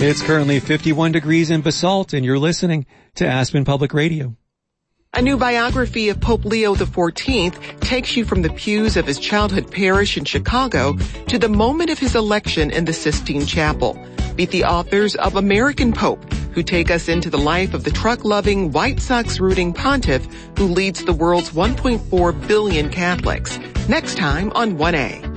It's currently 51 degrees in Basalt, and you're listening to Aspen Public Radio. A new biography of Pope Leo XIV takes you from the pews of his childhood parish in Chicago to the moment of his election in the Sistine Chapel. Meet the authors of American Pope, who take us into the life of the truck-loving, White Sox-rooting pontiff who leads the world's 1.4 billion Catholics. Next time on 1A.